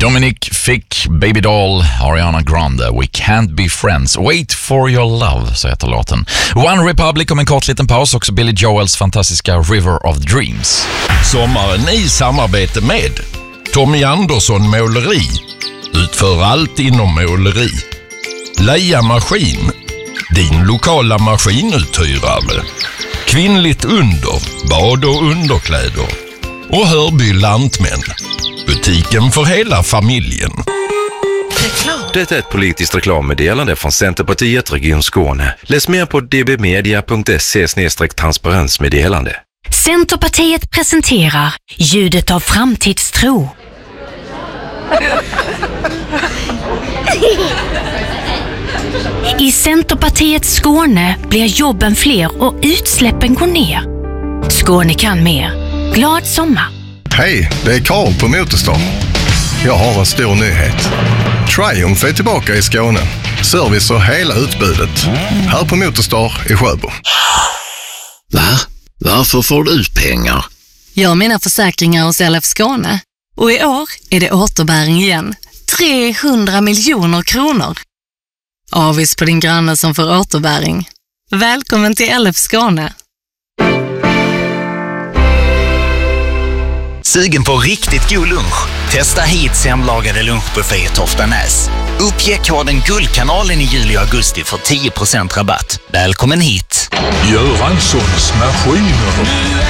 Dominic Fick, Baby Doll, Ariana Grande, We Can't Be Friends, Wait for Your Love, så heter låten. One Republic om en kort liten paus, också Billy Joels fantastiska River of Dreams. Sommaren i samarbete med Tommy Andersson Måleri. Utför allt inom måleri. Leia Maskin, din lokala maskinuthyrare. Kvinnligt under, bad och underkläder. Och Hörby Lantmän, butiken för hela familjen. Det är ett politiskt reklammeddelande från Centerpartiet Region Skåne. Läs mer på dbmedia.se/transparensmeddelande. Centerpartiet presenterar ljudet av framtidstro. I Centerpartiets Skåne blir jobben fler och utsläppen går ner. Skåne kan mer. Glad sommar! Hej, det är Karl på Motorstar. Jag har en stor nyhet. Triumph är tillbaka i Skåne. Service och hela utbudet. Här på Motorstar i Sjöbo. Va? Varför får du ut pengar? Jag har mina försäkringar hos LF Skåne. Och i år är det återbäring igen. 300 miljoner kronor. Avis på din granne som får återbäring. Välkommen till LF Skåne. Sugen på riktigt god lunch? Testa hit hemlagade lunchbuffé i Toftanäs. Uppge koden Guldkanalen i juli och augusti för 10% rabatt. Välkommen hit! Göranssons maskiner.